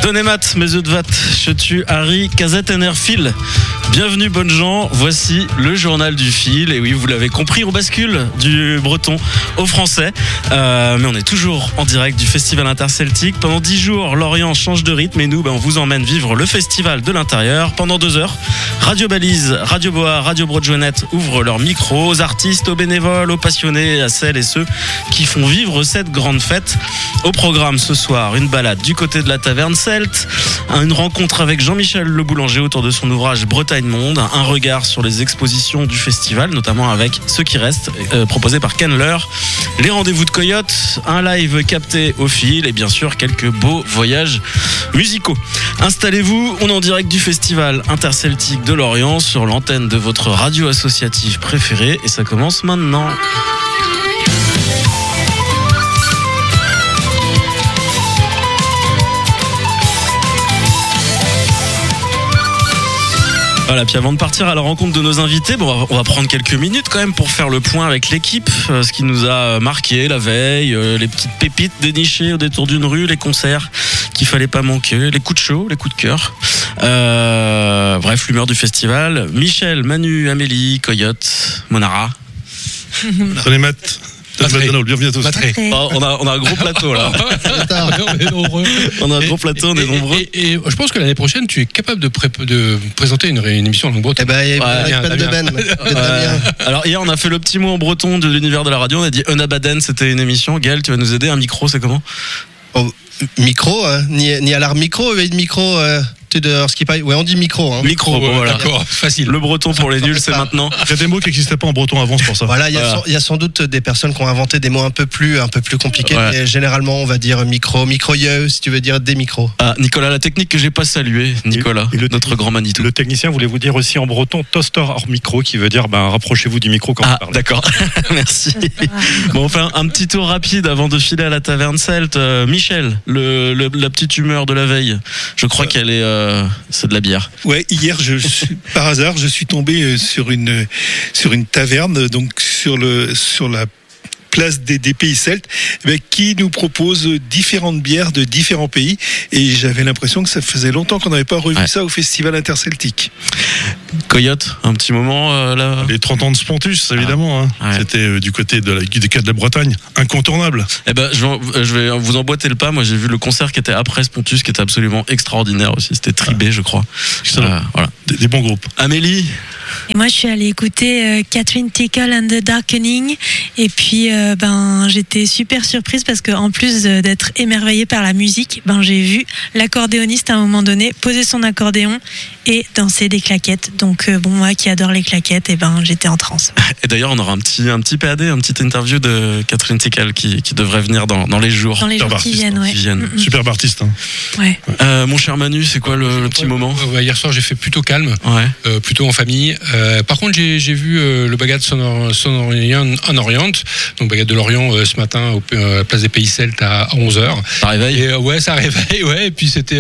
Donemat, mes œufs de vat, Chetu, Harry, Kazette, Enerfil. Bienvenue, bonnes gens. Voici le journal du fil. Et oui, vous l'avez compris, on bascule du breton au français. Mais on est toujours en direct du Festival Interceltique. Pendant 10 jours, Lorient change de rythme et nous, on vous emmène vivre le festival de l'intérieur. Pendant 2 heures, Radio Balise, Radio Boa, Radio Broadjoinette ouvrent leurs micros aux artistes, aux bénévoles, aux passionnés, à celles et ceux qui font vivre cette grande fête. Au programme ce soir, une balade du côté de la taverne Celte, une rencontre avec Jean-Michel Le Boulanger autour de son ouvrage Bretagne Monde, un regard sur les expositions du festival, notamment avec Ceux qui restent, proposé par Kenler, les rendez-vous de Coyote, un live capté au fil et bien sûr quelques beaux voyages musicaux. Installez-vous, on est en direct du Festival Interceltique de Lorient sur l'antenne de votre radio associative préférée et ça commence maintenant. Voilà, puis avant de partir à la rencontre de nos invités, on va prendre quelques minutes quand même pour faire le point avec l'équipe, ce qui nous a marqué la veille, les petites pépites dénichées au détour d'une rue, les concerts qu'il fallait pas manquer, les coups de chaud, les coups de cœur. Bref, l'humeur du festival. Michel, Manu, Amélie, Coyote, Monara. Salut Matt. Bienvenue à tous. On a un gros plateau là. On est nombreux. On a un gros plateau, on est nombreux. Et je pense que l'année prochaine, tu es capable de présenter une émission en langue bretonne. Il y a pas de Ben. Alors hier, on a fait le petit mot en breton de l'univers de la radio. On a dit Unabaden, c'était une émission. Gaël, tu vas nous aider. Un micro, c'est comment? Micro, hein. Ni à l'art micro, et micro. On dit micro. Hein. Micro, voilà. D'accord, facile. Le breton pour les nuls, c'est maintenant. Il y a des mots qui n'existaient pas en breton avant, c'est pour ça. Voilà, il y a sans doute des personnes qui ont inventé des mots un peu plus compliqués. Ouais. Mais généralement, on va dire micro-yeux, si tu veux dire des micros. Ah, Nicolas, la technique que j'ai pas saluée, Nicolas, notre grand Manitou. Le technicien voulait vous dire aussi en breton toaster hors micro, qui veut dire rapprochez-vous du micro quand vous parlez. D'accord, merci. Bon, enfin, un petit tour rapide avant de filer à la taverne Celte. Michel, la petite humeur de la veille, je crois qu'elle est... c'est de la bière. Ouais, hier, par hasard, je suis tombé sur une taverne, donc sur la place des pays celtes, qui nous propose différentes bières de différents pays. Et j'avais l'impression que ça faisait longtemps qu'on n'avait pas revu ça au Festival Interceltique. Coyote, un petit moment là. Les 30 ans de Spontus, évidemment. Ouais. C'était du côté des cas de la Bretagne, incontournable. Je vais vous emboîter le pas. Moi, j'ai vu le concert qui était après Spontus, qui était absolument extraordinaire aussi. C'était Tribé, je crois. Voilà. Des bons groupes. Amélie. Et moi, je suis allée écouter Catherine Tickle and the Darkening. Et puis, j'étais super surprise parce qu'en plus d'être émerveillée par la musique, j'ai vu l'accordéoniste à un moment donné poser son accordéon et danser des claquettes. Donc, moi qui adore les claquettes, j'étais en transe. Et d'ailleurs, on aura un petit PAD, une petite interview de Catherine Tickle qui devrait venir dans les jours. Dans les jours qui viennent, ouais. Superbe artiste. Hein. Ouais. Mon cher Manu, c'est quoi le petit moment? Hier soir, j'ai fait plutôt calme, plutôt en famille. Par contre, j'ai vu le Bagad en Orient, donc Bagad de Lorient ce matin à la place des Pays Celtes à 11h. Ça réveille. Et ça réveille, et puis c'était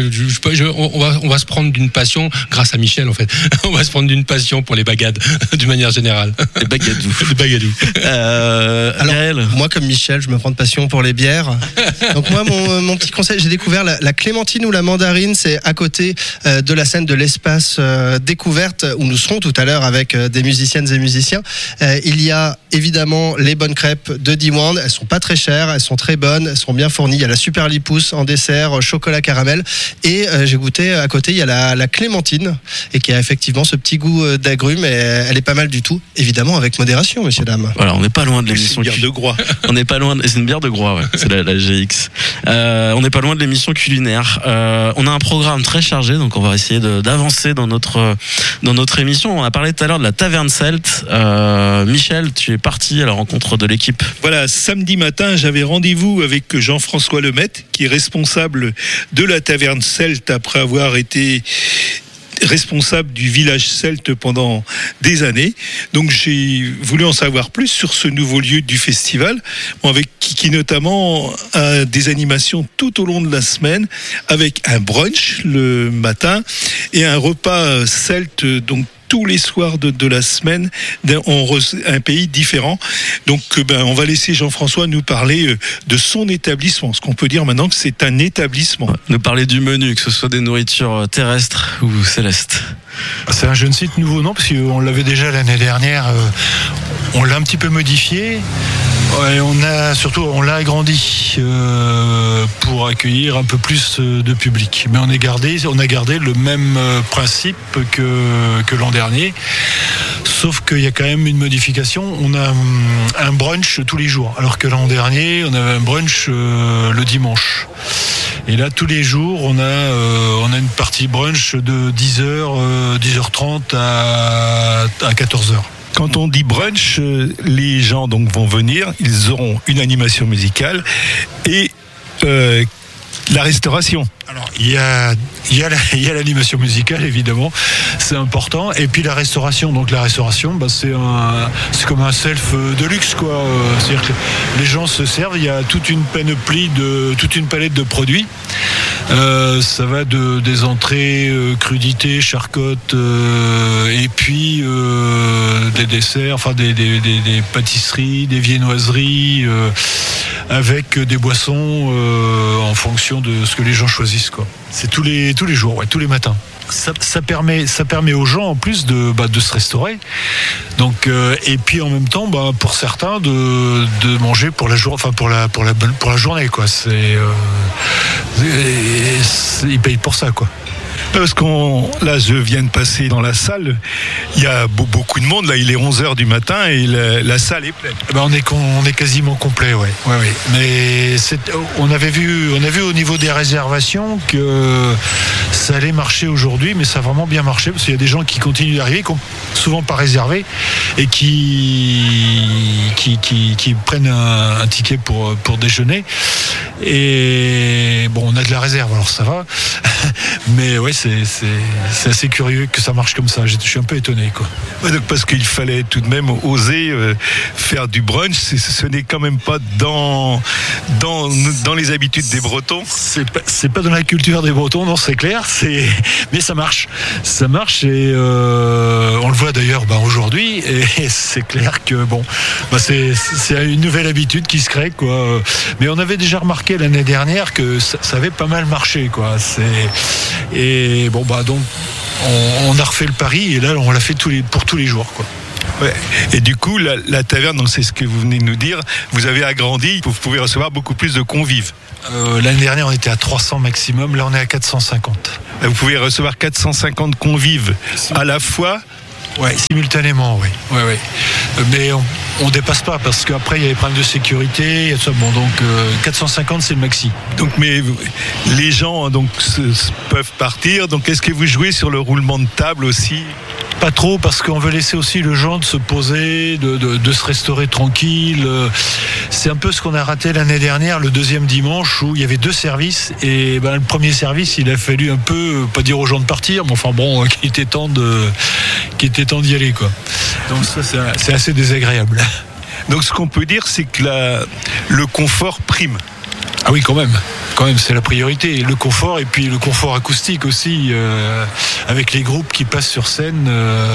on va se prendre d'une passion grâce à Michel en fait. On va se prendre d'une passion pour les Bagad d'une manière générale. Les Bagadous. Les Bagadous. Alors, moi comme Michel, je me prends de passion pour les bières. Donc moi mon petit conseil, j'ai découvert la clémentine ou la mandarine, c'est à côté de la scène de l'espace découverte où nous serons tout à l'heure avec des musiciennes et musiciens. Il y a évidemment les bonnes crêpes de Diwan. Elles sont pas très chères, elles sont très bonnes, elles sont bien fournies. Il y a la super lipousse en dessert, chocolat caramel. Et j'ai goûté à côté, il y a la clémentine et qui a effectivement ce petit goût d'agrumes. Et elle est pas mal du tout. Évidemment avec modération, messieurs dames. Voilà, on n'est pas loin de l'émission. C'est une bière de Groix. On n'est pas loin. C'est une bière de Groix, ouais. C'est la GX. On n'est pas loin de l'émission culinaire. On a un programme très chargé, donc on va essayer d'avancer dans notre émission. On a parlé tout à l'heure de la taverne Celte. Michel, tu es parti à la rencontre de l'équipe. Voilà, samedi matin, j'avais rendez-vous avec Jean-François Lemaitre, qui est responsable de la taverne Celte après avoir été responsable du village celte pendant des années. Donc j'ai voulu en savoir plus sur ce nouveau lieu du festival, qui notamment a des animations tout au long de la semaine, avec un brunch le matin et un repas celte donc tous les soirs de la semaine, un pays différent. Donc, on va laisser Jean-François nous parler de son établissement. Ce qu'on peut dire maintenant que c'est un établissement. Nous parler du menu, que ce soit des nourritures terrestres ou célestes. C'est un jeune site nouveau, non? Parce qu'on l'avait déjà l'année dernière. On l'a un petit peu modifié. Et on l'a agrandi pour accueillir un peu plus de public. Mais on a gardé le même principe que l'an dernier. Sauf qu'il y a quand même une modification. On a un brunch tous les jours. Alors que l'an dernier, on avait un brunch le dimanche. Et là, tous les jours, on a une partie brunch de 10h, 10h30 à 14h. Quand on dit brunch, les gens donc vont venir, ils auront une animation musicale et la restauration. Alors, il y a l'animation musicale, évidemment, c'est important. Et puis la restauration. Donc la restauration, c'est comme un self de luxe, quoi. C'est-à-dire que les gens se servent. Il y a toute une palette de produits. Ça va des entrées, crudités, charcottes, et puis des desserts, enfin des pâtisseries, des viennoiseries, avec des boissons en fonction de ce que les gens choisissent, quoi. C'est tous les jours, ouais, tous les matins. Ça permet aux gens en plus de se restaurer. Donc et puis en même temps, pour certains de manger pour la journée, quoi. Ils payent pour ça, quoi. Parce là, je viens de passer dans la salle, il y a beaucoup de monde, là, il est 11h du matin et la salle est pleine. On est quasiment complet, ouais. Mais on avait vu au niveau des réservations que ça allait marcher aujourd'hui, mais ça a vraiment bien marché, parce qu'il y a des gens qui continuent d'arriver, qui n'ont souvent pas réservé, et qui prennent un ticket pour déjeuner. Et on a de la réserve, alors ça va. Mais ouais, c'est assez curieux que ça marche comme ça. Je suis un peu étonné, quoi. Ouais, donc parce qu'il fallait tout de même oser faire du brunch. Ce n'est quand même pas dans les habitudes des Bretons. C'est pas dans la culture des Bretons, non, c'est clair. Mais ça marche. Ça marche et on le voit d'ailleurs aujourd'hui. Et c'est clair que c'est une nouvelle habitude qui se crée, quoi. Mais on avait déjà remarqué l'année dernière que ça avait pas mal marché, quoi. Et donc on a refait le pari et là on l'a fait pour tous les jours, quoi. Ouais. Et du coup la taverne, donc c'est ce que vous venez de nous dire, vous avez agrandi, vous pouvez recevoir beaucoup plus de convives. L'année dernière on était à 300 maximum, là on est à 450. Vous pouvez recevoir 450 convives à la fois. Ouais, simultanément, oui. Ouais. Mais on dépasse pas parce qu'après il y a les problèmes de sécurité, et tout ça. Donc 450 c'est le maxi. Donc mais les gens peuvent partir. Donc est-ce que vous jouez sur le roulement de table aussi? Pas trop, parce qu'on veut laisser aussi le gens de se poser, de se restaurer tranquille. C'est un peu ce qu'on a raté l'année dernière, le deuxième dimanche, où il y avait 2 services. Et le premier service, il a fallu un peu, pas dire aux gens de partir, mais qu'il était temps d'y aller, quoi. Donc ça, c'est assez désagréable. Donc ce qu'on peut dire, c'est que le confort prime. Ah oui, quand même, c'est la priorité. Le confort, et puis le confort acoustique aussi, avec les groupes qui passent sur scène.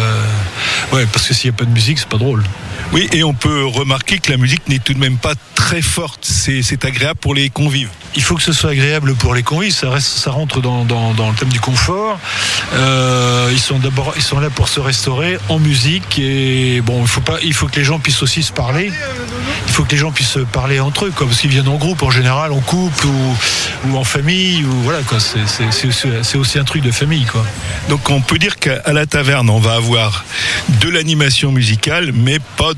Parce que s'il n'y a pas de musique, c'est pas drôle. Oui, et on peut remarquer que la musique n'est tout de même pas très forte. C'est agréable pour les convives. Il faut que ce soit agréable pour les convives. Ça rentre dans le thème du confort. Ils sont là pour se restaurer en musique. Et il faut que les gens puissent aussi se parler. Il faut que les gens puissent se parler entre eux, quoi, parce qu'ils viennent en groupe en général, en couple ou en famille, ou voilà, quoi. C'est aussi un truc de famille, quoi. Donc on peut dire qu'à la taverne, on va avoir de l'animation musicale, mais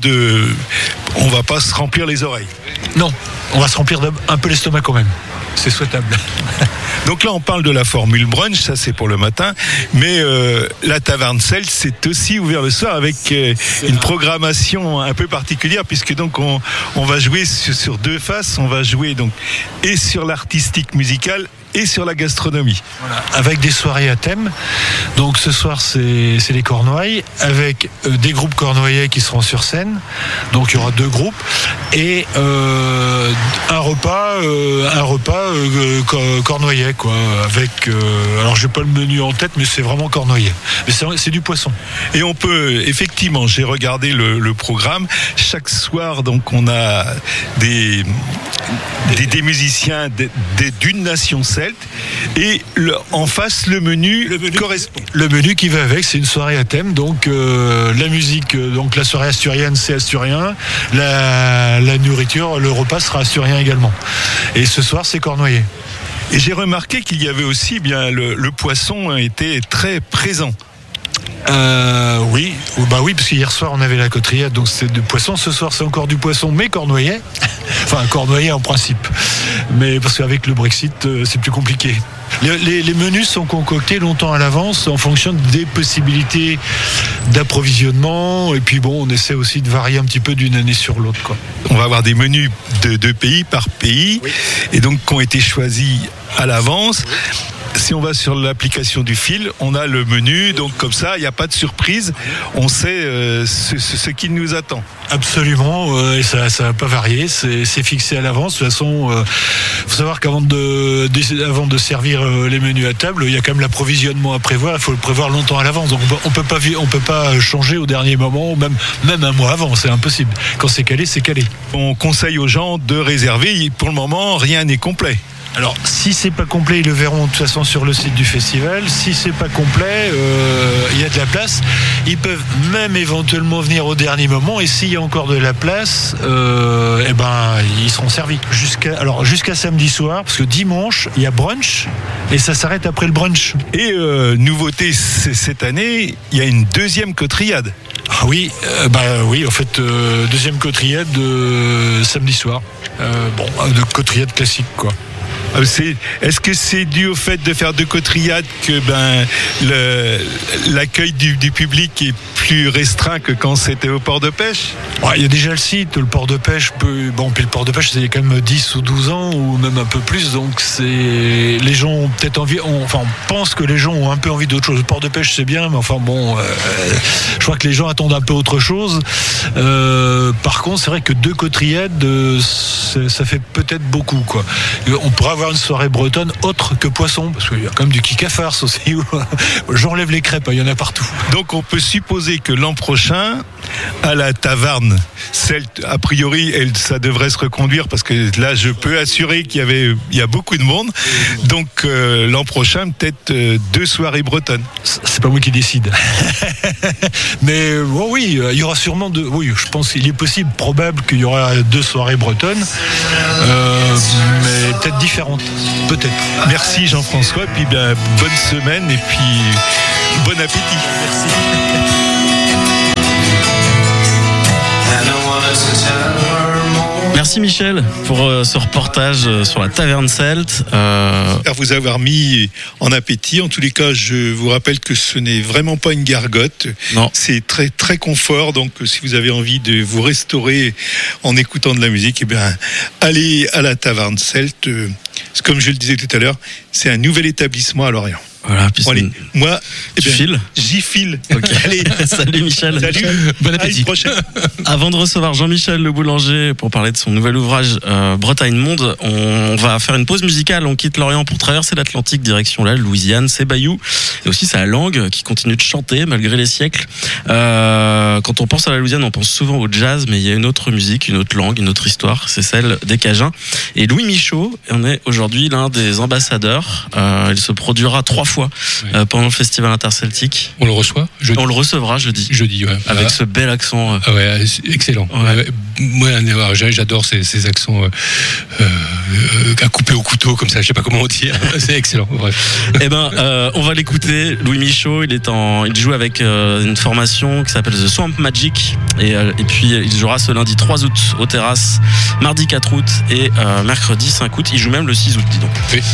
on va pas se remplir les oreilles. Non, on va se remplir un peu l'estomac quand même. C'est souhaitable. Donc là, on parle de la formule brunch, ça c'est pour le matin, mais la taverne Celt, c'est aussi ouvert le soir avec une programmation un peu particulière, puisque donc on va jouer sur 2 faces. On va jouer donc et sur l'artistique musical et sur la gastronomie. Voilà, avec des soirées à thème. Donc ce soir c'est les Cornouailles avec des groupes cornouaillais qui seront sur scène. Donc il y aura 2 groupes et un repas cornouaillais quoi. Avec alors j'ai pas le menu en tête mais c'est vraiment cornouaillais. Mais c'est du poisson. Et on peut effectivement, j'ai regardé le programme. Chaque soir donc on a des musiciens d'une nation celte et en face le menu correspond. Le menu qui va avec, c'est une soirée à thème, donc la musique, donc la soirée asturienne c'est asturien, la nourriture, le repas sera asturien également. Et ce soir c'est cornouaillais. Et j'ai remarqué qu'il y avait aussi bien le poisson était très présent. Oui, parce qu'hier soir on avait la côte-rillade, donc c'est du poisson. Ce soir c'est encore du poisson, mais cornouaillais. Enfin, cornouaillais en principe. Mais parce qu'avec le Brexit, c'est plus compliqué. Les menus sont concoctés longtemps à l'avance en fonction des possibilités d'approvisionnement. Et puis bon, on essaie aussi de varier un petit peu d'une année sur l'autre, quoi. On va avoir des menus de pays par pays, oui. Et donc qui ont été choisis à l'avance. Oui. Si on va sur l'application du fil, on a le menu, donc comme ça, il n'y a pas de surprise. On sait ce qui nous attend. Absolument, et ça va pas varier, c'est fixé à l'avance. De toute façon, faut savoir qu'avant de servir les menus à table, il y a quand même l'approvisionnement à prévoir. Il faut le prévoir longtemps à l'avance. Donc on peut pas changer au dernier moment, ou même un mois avant, c'est impossible. Quand c'est calé, c'est calé. On conseille aux gens de réserver. Pour le moment, rien n'est complet. Alors, si c'est pas complet, ils le verront de toute façon sur le site du festival. Si c'est pas complet, il y a de la place. Ils peuvent même éventuellement venir au dernier moment. Et s'il y a encore de la place, ils seront servis jusqu'à samedi soir. Parce que dimanche, il y a brunch et ça s'arrête après le brunch. Et nouveauté cette année, il y a une deuxième côte-rillade. Ah oui, en fait, deuxième côte-rillade samedi soir. De côte-rillade classique, quoi. Est-ce que c'est dû au fait de faire 2 côte-rillades que l'accueil du public est plus restreint que quand c'était au port de pêche? Il y a déjà le site, le port de pêche puis le port de pêche c'est quand même 10 ou 12 ans ou même un peu plus, donc les gens ont peut-être envie, on pense que les gens ont un peu envie d'autre chose. Le port de pêche c'est bien, mais je crois que les gens attendent un peu autre chose. Par contre c'est vrai que 2 côte-rillades ça fait peut-être beaucoup, quoi. On pourrait avoir une soirée bretonne autre que poisson, parce qu'il y a quand même du kick à farce aussi. J'enlève les crêpes, il y en a partout. Donc on peut supposer que l'an prochain, à la taverne celte, a priori, ça devrait se reconduire, parce que là, je peux assurer qu'il y a beaucoup de monde. Donc l'an prochain, peut-être 2 soirées bretonnes. C'est pas moi qui décide. Mais oui, il y aura sûrement oui, je pense qu'il est possible, probable qu'il y aura 2 soirées bretonnes, mais peut-être différentes. Peut-être. Merci Jean-François, puis bonne semaine et puis bon appétit. Merci. Merci Michel pour ce reportage sur la taverne celte. J'espère vous avoir mis en appétit. En tous les cas, je vous rappelle que ce n'est vraiment pas une gargote. Non. C'est très très confort. Donc, si vous avez envie de vous restaurer en écoutant de la musique, allez à la taverne celte. Comme je le disais tout à l'heure, c'est un nouvel établissement à Lorient. Voilà, allez, moi, j'y file. Okay. Allez, salut Michel. Salut, bon appétit. Prochaine. Avant de recevoir Jean-Michel Le Boulanger pour parler de son nouvel ouvrage Bretagne Monde, on va faire une pause musicale. On quitte Lorient pour traverser l'Atlantique direction la Louisiane, ses bayous et aussi sa langue qui continue de chanter malgré les siècles. Quand on pense à la Louisiane, on pense souvent au jazz, mais il y a une autre musique, une autre langue, une autre histoire. C'est celle des Cajuns. Et Louis Michaud en est aujourd'hui l'un des ambassadeurs. Il se produira 3 fois pendant le festival interceltique. On le reçoit jeudi. On le recevra jeudi. Jeudi, ouais. Avec ce bel accent. Excellent. Ouais. Moi, j'adore ces accents à couper au couteau, comme ça, je sais pas comment dire. C'est excellent, bref. On va l'écouter. Louis Michaud, il joue avec une formation qui s'appelle The Swamp Magic. Et puis, il jouera ce lundi 3 août aux terrasses, mardi 4 août et mercredi 5 août. Il joue même le 6 août, dis donc. Oui.